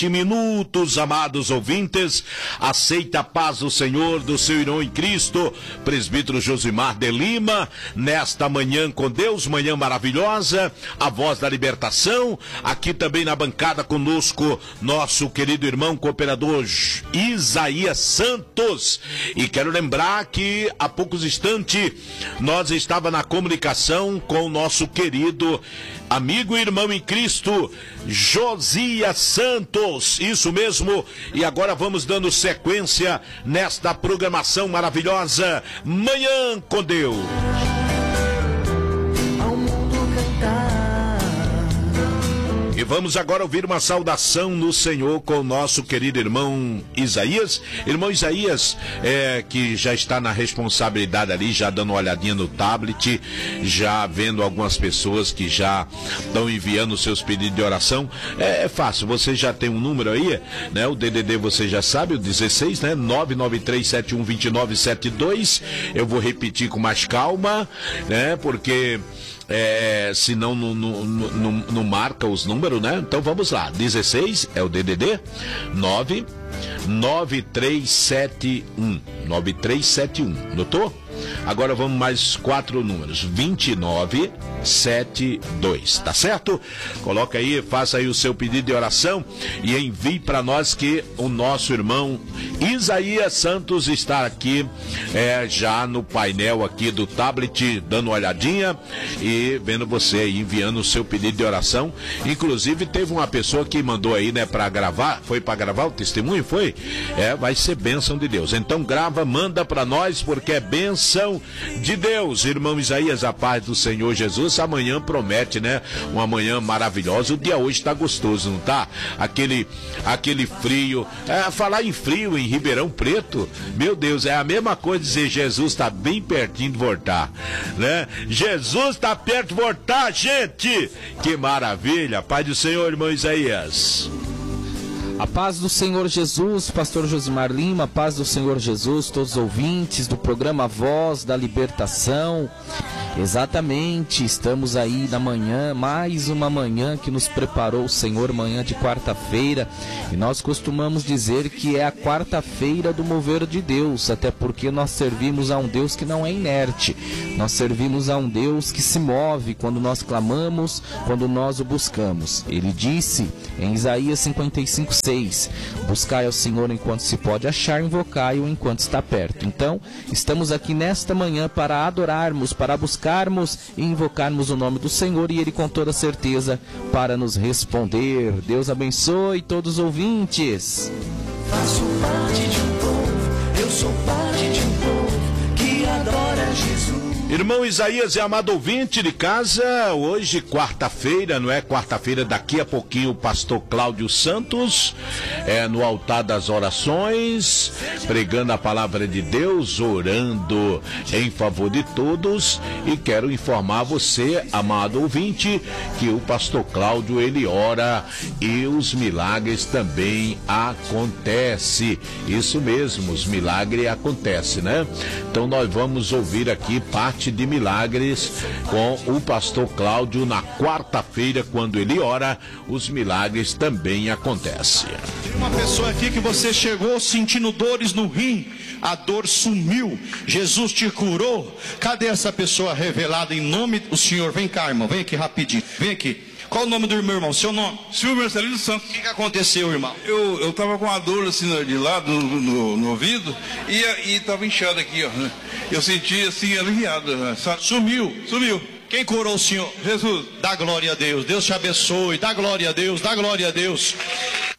minutos, amados ouvintes. Aceita a paz do Senhor, do seu irmão em Cristo, presbítero Josimar de Lima, nesta manhã com Deus, manhã maravilhosa, a voz da libertação. Aqui também na bancada conosco, nosso querido irmão cooperador Isaías Santos. E quero lembrar que há poucos instantes nós estava na comunicação com o nosso querido amigo e irmão em Cristo, Josias Santos, isso mesmo, e agora vamos dando sequência nesta programação maravilhosa, Manhã com Deus. E vamos agora ouvir uma saudação no Senhor com o nosso querido irmão Isaías. Irmão Isaías, que já está na responsabilidade ali, já dando uma olhadinha no tablet, já vendo algumas pessoas que já estão enviando seus pedidos de oração. É fácil, você já tem um número aí, né? O DDD você já sabe, o 16, né? 993712972. Eu vou repetir com mais calma, né? Porque senão não marca os números, né? Então vamos lá, 16 é o DDD 9371, notou? Agora vamos mais 4 números, 2972, tá certo? Coloca aí, faça aí o seu pedido de oração e envie para nós, que o nosso irmão Isaías Santos está aqui já no painel aqui do tablet, dando uma olhadinha e vendo você aí enviando o seu pedido de oração. Inclusive teve uma pessoa que mandou aí, né, para gravar, foi para gravar o testemunho, foi? Vai ser bênção de Deus. Então grava, manda para nós, porque é bênção de Deus. Irmão Isaías, a paz do Senhor Jesus. Amanhã promete, né? Uma manhã maravilhosa. O dia hoje está gostoso, não tá? Aquele frio. Falar em frio em Ribeirão Preto, meu Deus, é a mesma coisa dizer Jesus está bem pertinho de voltar, né? Jesus está perto de voltar, gente! Que maravilha! Paz do Senhor, irmão Isaías. A paz do Senhor Jesus, pastor Josimar Lima, a paz do Senhor Jesus, todos os ouvintes do programa Voz da Libertação. Exatamente, estamos aí na manhã, mais uma manhã que nos preparou o Senhor, manhã de quarta-feira, e nós costumamos dizer que é a quarta-feira do mover de Deus, até porque nós servimos a um Deus que não é inerte, nós servimos a um Deus que se move quando nós clamamos, quando nós o buscamos. Ele disse em Isaías 55:6, buscai ao Senhor enquanto se pode achar, invocai-o enquanto está perto. Então, estamos aqui nesta manhã para adorarmos, para buscarmos e invocarmos o nome do Senhor, e Ele com toda certeza para nos responder. Deus abençoe todos os ouvintes. Faço parte de um povo, eu sou parte de um povo que adora Jesus. Irmão Isaías e amado ouvinte de casa, hoje quarta-feira, não é? Quarta-feira, daqui a pouquinho o pastor Cláudio Santos no altar das orações, pregando a palavra de Deus, orando em favor de todos. E quero informar você, amado ouvinte, que o pastor Cláudio, ele ora e os milagres também acontecem. Isso mesmo, os milagres acontecem, né? Então nós vamos ouvir aqui parte de milagres com o pastor Cláudio na quarta-feira. Quando ele ora, os milagres também acontecem. Tem uma pessoa aqui que você chegou sentindo dores no rim, a dor sumiu, Jesus te curou. Cadê essa pessoa revelada em nome do Senhor? Vem cá, irmão, vem aqui rapidinho, vem aqui. Qual o nome do meu irmão? Seu nome? Silvio Marcelino Santos. O que aconteceu, irmão? Eu tava com uma dor assim de lado no ouvido e tava inchado aqui, ó. Eu senti assim aliviado. Sumiu. Sumiu. Quem curou o senhor? Jesus. Dá glória a Deus. Deus te abençoe. Dá glória a Deus. Dá glória a Deus.